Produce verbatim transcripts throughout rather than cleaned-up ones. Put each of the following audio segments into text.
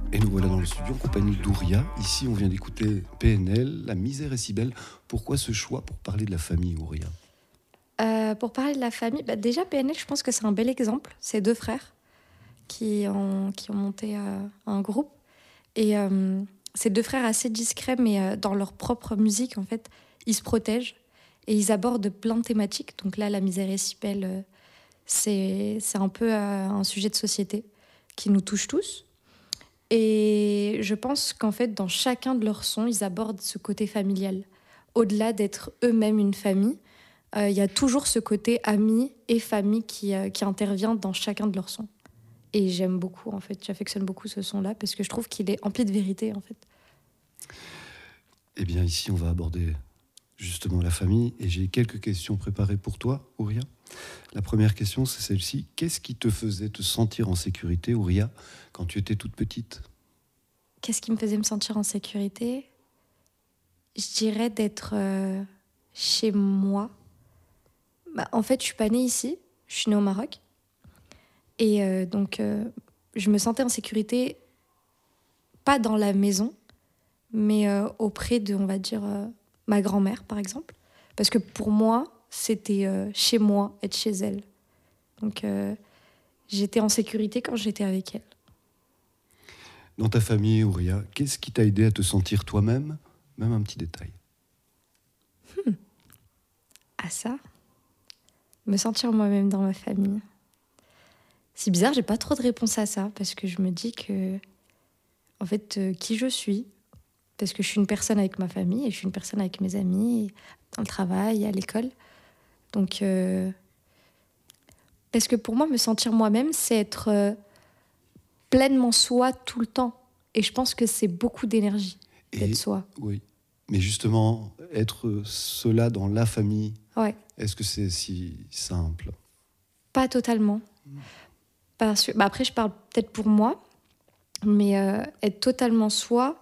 Et nous voilà dans le studio en compagnie d'Ouria. Ici, on vient d'écouter P N L, La misère est si belle. Pourquoi ce choix pour parler de la famille, Ouria ? Euh, pour parler de la famille, bah déjà P N L, je pense que c'est un bel exemple. C'est deux frères qui ont, qui ont monté euh, un groupe. Et euh, c'est deux frères assez discrets, mais euh, dans leur propre musique, en fait, ils se protègent et ils abordent plein de thématiques. Donc là, la misère est si belle, euh, c'est, c'est un peu euh, un sujet de société qui nous touche tous. Et je pense qu'en fait, dans chacun de leurs sons, ils abordent ce côté familial. Au-delà d'être eux-mêmes une famille, il euh, y a toujours ce côté amis et famille qui, euh, qui intervient dans chacun de leurs sons. Et j'aime beaucoup, en fait. J'affectionne beaucoup ce son-là parce que je trouve qu'il est empli de vérité, en fait. Eh bien, ici, on va aborder justement la famille. Et j'ai quelques questions préparées pour toi, Ouria. La première question, c'est celle-ci. Qu'est-ce qui te faisait te sentir en sécurité, Ouria, quand tu étais toute petite ? Qu'est-ce qui me faisait me sentir en sécurité ? Je dirais d'être euh, chez moi. Bah, en fait, je suis pas née ici. Je suis née au Maroc. Et euh, donc, euh, je me sentais en sécurité, pas dans la maison, mais euh, auprès de, on va dire, euh, ma grand-mère, par exemple. Parce que pour moi, c'était euh, chez moi, être chez elle. Donc, euh, j'étais en sécurité quand j'étais avec elle. Dans ta famille, Ouria, qu'est-ce qui t'a aidé à te sentir toi-même ? Même un petit détail. Hmm. Ah ça ? Me sentir moi-même dans ma famille. C'est bizarre, j'ai pas trop de réponse à ça, parce que je me dis que, en fait, euh, qui je suis, parce que je suis une personne avec ma famille, et je suis une personne avec mes amis, dans le travail, à l'école. Donc, euh, parce que pour moi, me sentir moi-même, c'est être euh, pleinement soi tout le temps. Et je pense que c'est beaucoup d'énergie d'être Et, soi. Oui, mais justement, être cela dans la famille, Ouais. Est-ce que c'est si simple ? Pas totalement. Parce que, bah après, je parle peut-être pour moi, mais euh, être totalement soi,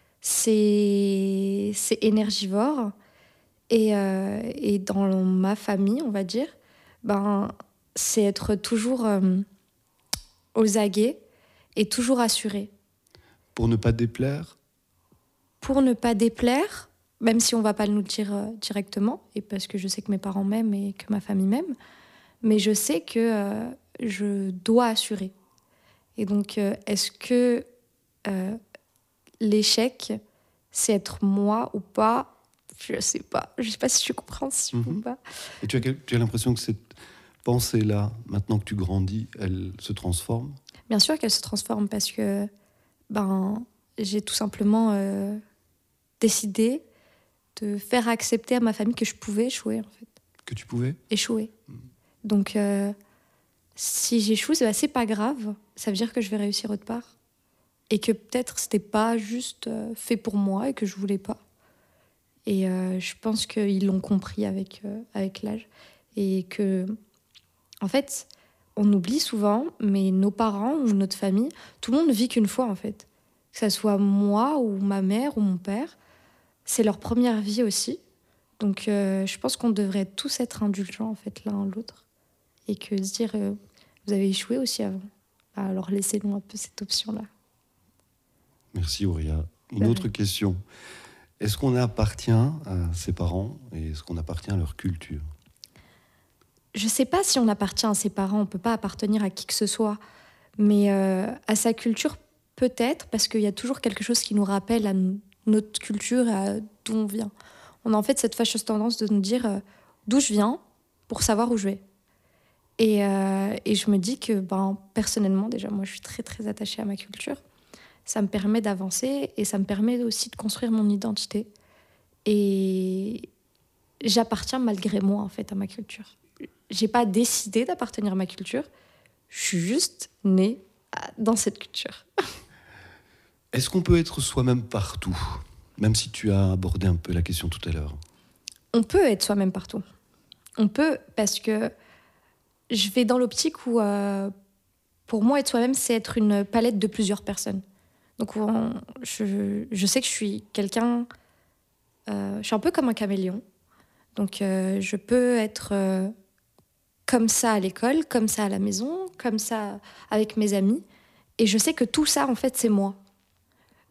c'est, c'est énergivore. Et, euh, et dans ma famille, on va dire, ben, c'est être toujours euh, aux aguets et toujours assuré. Pour ne pas déplaire ? Pour ne pas déplaire, même si on ne va pas nous le dire euh, directement, et parce que je sais que mes parents m'aiment et que ma famille m'aime, mais je sais que euh, je dois assurer. Et donc, euh, est-ce que euh, l'échec, c'est être moi ou pas ? Je sais pas. Je sais pas si je suis compréhensible mm-hmm. ou pas. Et tu as, tu as l'impression que cette pensée-là, maintenant que tu grandis, elle se transforme ? Bien sûr qu'elle se transforme parce que ben, j'ai tout simplement euh, décidé de faire accepter à ma famille que je pouvais échouer, en fait. Que tu pouvais ? Échouer. Mm. Donc, euh, si j'échoue, c'est, ben, c'est pas grave. Ça veut dire que je vais réussir autre part. Et que peut-être c'était pas juste euh, fait pour moi et que je voulais pas. Et euh, je pense qu'ils l'ont compris avec, euh, avec l'âge. Et que, en fait, on oublie souvent, mais nos parents ou notre famille, tout le monde ne vit qu'une fois, en fait. Que ça soit moi ou ma mère ou mon père, c'est leur première vie aussi. Donc, euh, je pense qu'on devrait tous être indulgents, en fait, l'un à l'autre. Et que se dire, euh, vous avez échoué aussi avant. Alors, laissez-nous un peu cette option-là. Merci, Ouria. Une autre question. Est-ce qu'on appartient à ses parents et est-ce qu'on appartient à leur culture ? Je ne sais pas si on appartient à ses parents, on ne peut pas appartenir à qui que ce soit, mais euh, à sa culture peut-être, parce qu'il y a toujours quelque chose qui nous rappelle à n- notre culture et à d'où on vient. On a en fait cette fâcheuse tendance de nous dire euh, d'où je viens pour savoir où je vais. Et, euh, et je me dis que ben, personnellement, déjà, moi je suis très très attachée à ma culture. Ça me permet d'avancer et ça me permet aussi de construire mon identité. Et j'appartiens malgré moi en fait à ma culture. J'ai pas décidé d'appartenir à ma culture, je suis juste née dans cette culture. Est-ce qu'on peut être soi-même partout ? Même si tu as abordé un peu la question tout à l'heure. On peut être soi-même partout. On peut, parce que je vais dans l'optique où, euh, pour moi, être soi-même, c'est être une palette de plusieurs personnes. Donc, on, je, je sais que je suis quelqu'un... Euh, je suis un peu comme un caméléon. Donc, euh, je peux être... Euh, comme ça à l'école, comme ça à la maison, comme ça avec mes amis. Et je sais que tout ça, en fait, c'est moi.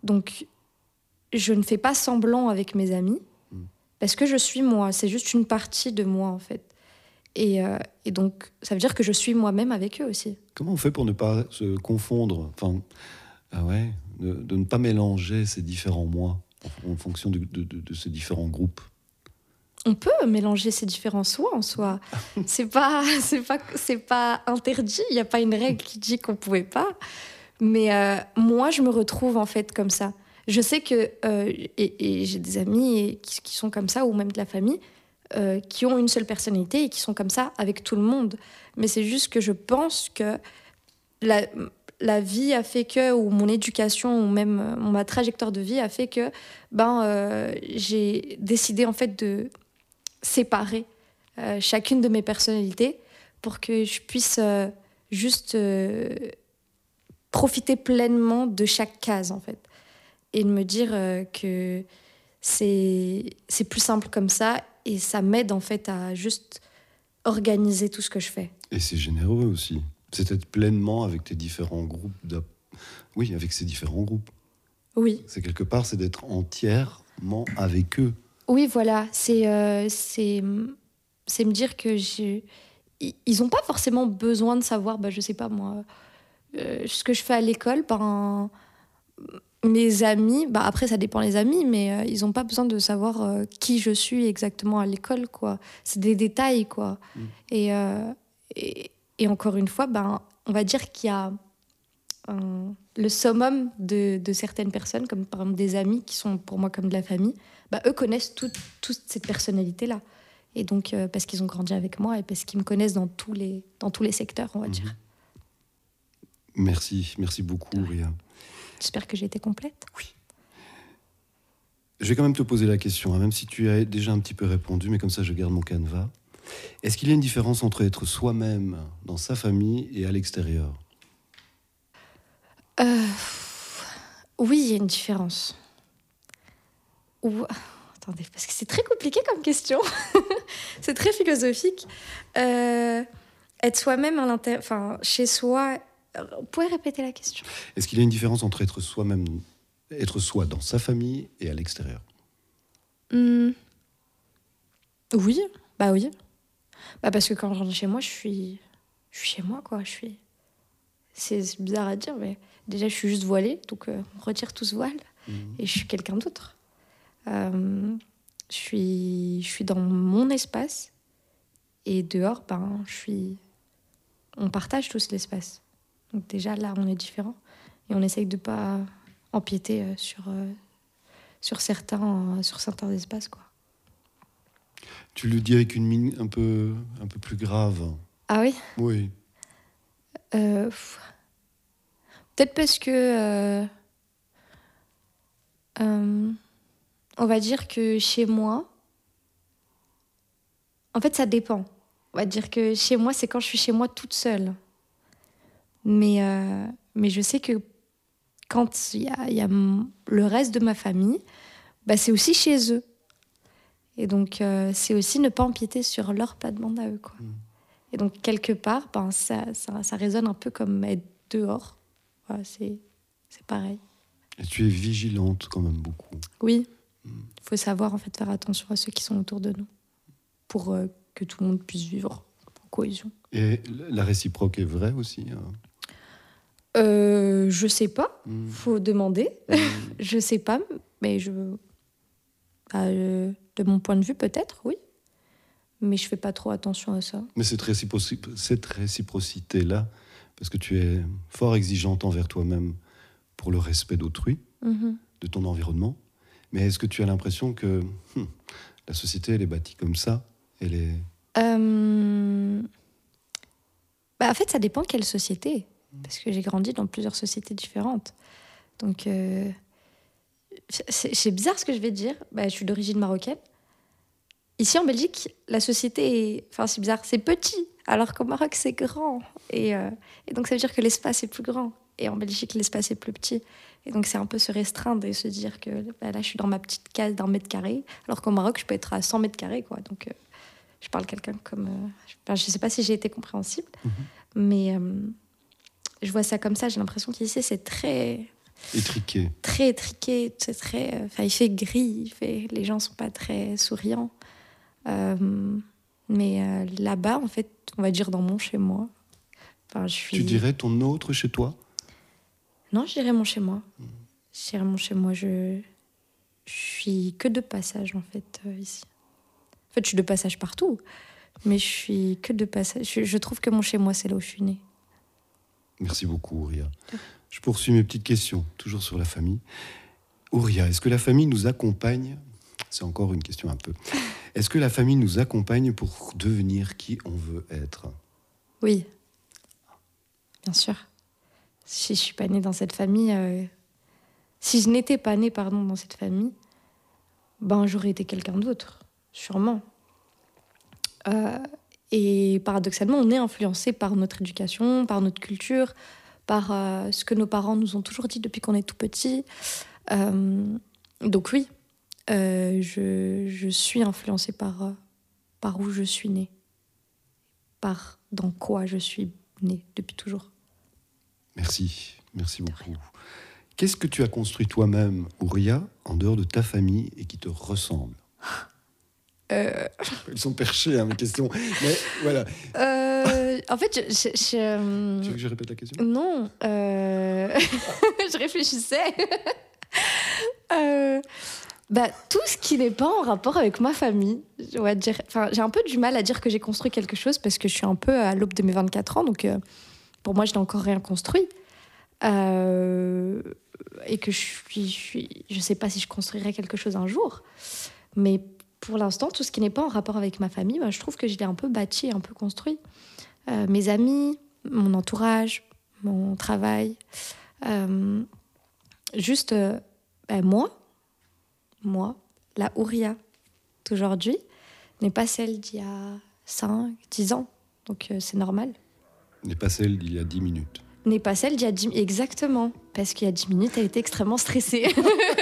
Donc, je ne fais pas semblant avec mes amis mmh. parce que je suis moi. C'est juste une partie de moi, en fait. Et, euh, et donc, ça veut dire que je suis moi-même avec eux aussi. Comment on fait pour ne pas se confondre, enfin, ah ouais, de, de ne pas mélanger ces différents moi en, en fonction de, de, de, de ces différents groupes? On peut mélanger ces différents soi en soi. C'est pas, c'est pas, c'est pas interdit. Il n'y a pas une règle qui dit qu'on ne pouvait pas. Mais euh, moi, je me retrouve en fait comme ça. Je sais que, euh, et, et j'ai des amis qui, qui sont comme ça, ou même de la famille, euh, qui ont une seule personnalité et qui sont comme ça avec tout le monde. Mais c'est juste que je pense que la, la vie a fait que, ou mon éducation, ou même euh, ma trajectoire de vie a fait que ben, euh, j'ai décidé en fait de séparer euh, chacune de mes personnalités pour que je puisse euh, juste euh, profiter pleinement de chaque case, en fait. Et de me dire euh, que c'est, c'est plus simple comme ça et ça m'aide, en fait, à juste organiser tout ce que je fais. Et c'est généreux aussi. C'est être pleinement avec tes différents groupes. D'ap... Oui, avec ces différents groupes. Oui. C'est quelque part, c'est d'être entièrement avec eux. Oui, voilà. C'est, euh, c'est, c'est me dire que je... ils n'ont pas forcément besoin de savoir, bah, je sais pas moi, euh, ce que je fais à l'école. Ben, mes amis, bah, après ça dépend les amis, mais euh, ils n'ont pas besoin de savoir euh, qui je suis exactement à l'école, quoi. C'est des détails, quoi. Mmh. Et, euh, et, et encore une fois, ben, on va dire qu'il y a un, le summum de, de certaines personnes, comme par exemple des amis qui sont pour moi comme de la famille. Bah, eux connaissent toute tout cette personnalité-là. Et donc, euh, parce qu'ils ont grandi avec moi et parce qu'ils me connaissent dans tous les, dans tous les secteurs, on va mmh. dire. Merci, merci beaucoup, ouais. Ria. J'espère que j'ai été complète. Oui. Je vais quand même te poser la question, hein, même si tu as déjà un petit peu répondu, mais comme ça, je garde mon canevas. Est-ce qu'il y a une différence entre être soi-même dans sa famille et à l'extérieur ? euh, Oui, il y a une différence. Ou... Attendez, parce que c'est très compliqué comme question. C'est très philosophique. Euh, être soi-même à l'intérieur, enfin, chez soi. Vous pouvez répéter la question ? Est-ce qu'il y a une différence entre être soi-même, être soi dans sa famille et à l'extérieur ? mmh. Oui, bah oui. Bah parce que quand je rentre chez moi, je suis, je suis chez moi, quoi. Je suis. C'est, c'est bizarre à dire, mais déjà, je suis juste voilée, donc euh, on retire tout ce voile mmh. et je suis quelqu'un d'autre. Euh, je suis, je suis dans mon espace et dehors, ben, je suis. On partage tous l'espace. Donc déjà là, on est différents et on essaye de pas empiéter sur euh, sur certains euh, sur certains espaces, quoi. Tu le dis avec une mine un peu un peu plus grave. Ah oui. Oui. Euh, peut-être parce que euh, euh, on va dire que chez moi, en fait, ça dépend. On va dire que chez moi, c'est quand je suis chez moi toute seule. Mais, euh, mais je sais que quand il y a, y a le reste de ma famille, bah, c'est aussi chez eux. Et donc, euh, c'est aussi ne pas empiéter sur leur plate-bande à eux, quoi. Mmh. Et donc, quelque part, ben, ça, ça, ça résonne un peu comme être dehors. Voilà, c'est, c'est pareil. Et tu es vigilante quand même beaucoup. Oui. Il mmh. faut savoir en fait, faire attention à ceux qui sont autour de nous pour euh, que tout le monde puisse vivre en cohésion. Et la réciproque est vraie aussi, hein. Euh, je sais pas, mmh. faut demander. Mmh. Je sais pas, mais je, bah, euh, de mon point de vue peut-être, oui. Mais je fais pas trop attention à ça. Mais cette, réciproci- cette réciprocité-là, parce que tu es fort exigeante envers toi-même pour le respect d'autrui, mmh. de ton environnement, mais est-ce que tu as l'impression que hum, la société, elle est bâtie comme ça, elle est... Euh... Bah, en fait, ça dépend de quelle société. Parce que j'ai grandi dans plusieurs sociétés différentes. Donc, euh, c'est, c'est bizarre ce que je vais dire. Bah, je suis d'origine marocaine. Ici, en Belgique, la société est... Enfin, c'est bizarre, c'est petit. Alors qu'au Maroc, c'est grand. Et, euh, et donc, ça veut dire que l'espace est plus grand. Et en Belgique, l'espace est plus petit. Et donc, c'est un peu se restreindre et se dire que bah, là, je suis dans ma petite case d'un mètre carré. Alors qu'au Maroc, je peux être à cent mètres carrés, quoi. Donc, euh, je parle quelqu'un comme... Euh, enfin, je ne sais pas si j'ai été compréhensible. Mm-hmm. Mais... Euh, je vois ça comme ça, j'ai l'impression qu'ici, c'est très... Étriqué. Très étriqué, c'est très, enfin, il fait gris, il fait, les gens sont pas très souriants. Euh, mais euh, là-bas, en fait, on va dire dans mon chez moi. Enfin, je suis... Tu dirais ton autre chez toi? Non, je dirais mon chez moi. Mmh. Je dirais mon chez moi. Je, je suis que de passage en fait euh, ici. En fait, je suis de passage partout, mais je suis que de passage. Je, je trouve que mon chez moi, c'est là où je suis née. Merci beaucoup, Ouria. Je poursuis mes petites questions, toujours sur la famille. Ouria, est-ce que la famille nous accompagne? C'est encore une question un peu. Est-ce que la famille nous accompagne pour devenir qui on veut être? Oui, bien sûr. Si je suis pas née dans cette famille, euh... si je n'étais pas née, pardon, dans cette famille, ben j'aurais été quelqu'un d'autre, sûrement. Euh... Et paradoxalement, on est influencé par notre éducation, par notre culture, par euh, ce que nos parents nous ont toujours dit depuis qu'on est tout petit. Euh, donc oui, euh, je, je suis influencée par, euh, par où je suis née, par dans quoi je suis née depuis toujours. Merci, merci beaucoup. Qu'est-ce que tu as construit toi-même, Ouria, en dehors de ta famille et qui te ressemble? Euh... Elles sont perchées, hein, mes questions. Mais voilà. Euh, en fait, je, je, je... Tu veux que je répète la question? Non. Euh... je réfléchissais. euh... bah, tout ce qui n'est pas en rapport avec ma famille. Ouais, dire... enfin, j'ai un peu du mal à dire que j'ai construit quelque chose parce que je suis un peu à l'aube de mes vingt-quatre ans. Donc, euh, pour moi, je n'ai encore rien construit. Euh... Et que je suis, je suis... Je sais pas si je construirai quelque chose un jour. Mais pour l'instant, tout ce qui n'est pas en rapport avec ma famille, bah, je trouve que je l'ai un peu bâti, un peu construit. Euh, mes amis, mon entourage, mon travail. Euh, juste, euh, bah, moi, moi, la Ouria d'aujourd'hui n'est pas celle d'il y a cinq, dix ans. Donc euh, c'est normal. N'est pas celle d'il y a dix minutes. N'est pas celle d'il y a dix... Exactement. Parce qu'il y a dix minutes, elle était extrêmement stressée.